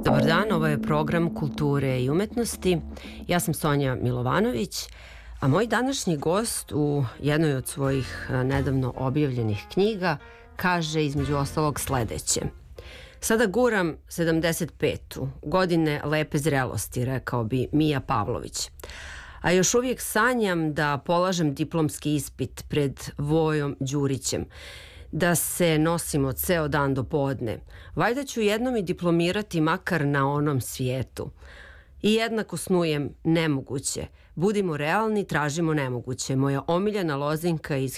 Dobar dan, ovo je program Kulture i umetnosti. Ja sam Sonja Milovanović, a moj današnji gost u jednoj od svojih nedavno objavljenih knjiga kaže između ostalog sledeće. Sada guram 75. godine lepe zrelosti, rekao bi Mija Pavlović. A još uvijek sanjam da polažem diplomski ispit pred Vojom Đurićem, da se nosimo ceo dan do podne. Valjda ću jednom i diplomirati makar na onom svijetu. I jednako snujem nemoguće. Budimo realni, tražimo nemoguće. Moja omiljena lozinka iz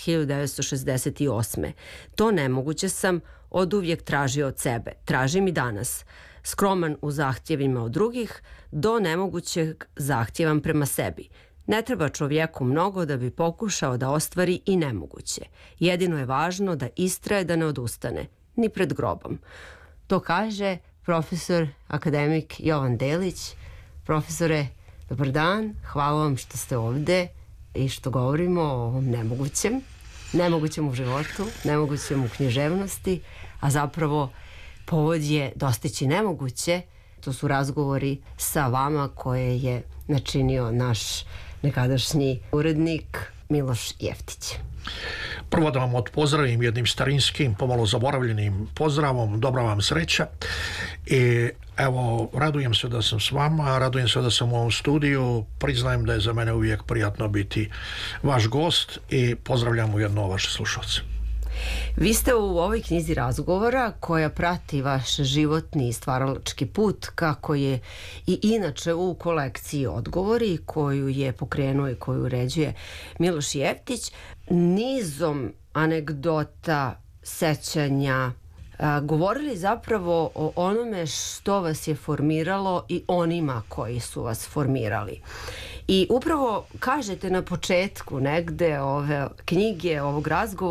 1968. To nemoguće sam oduvijek tražio od sebe. Tražim i danas. Skroman u zahtjevima od drugih, do nemogućeg zahtjevam prema sebi. Ne treba čovjeku mnogo da bi pokušao da ostvari i nemoguće. Jedino je važno da istraje, da ne odustane, ni pred grobom. To kaže profesor akademik Jovan Delić. Profesore, dobar dan, hvala vam što ste ovde i što govorimo o ovom nemogućem u životu, nemogućem u književnosti, a zapravo povod je dostići nemoguće. To su razgovori sa vama koje je načinio naš nekadašnji urednik Miloš Jeftić. Prvo da vam odpozdravim jednim starinskim, pomalo zaboravljenim pozdravom, dobra vam sreća. I evo, radujem se da sam s vama, radujem se da sam u ovom studiju, priznajem da je za mene uvijek prijatno biti vaš gost i pozdravljam ujedno vaše slušalce. Vi ste u ovoj knjizi razgovora koja prati vaš životni i stvaralački put, kako je i inače u kolekciji Odgovori koju je pokrenuo i koju uređuje Miloš Jeftić, nizom anegdota, sećanja, govorili zapravo o onome što vas je formiralo i onima koji su vas formirali. I upravo kažete na početku negde ove knjige, ovog razgovora,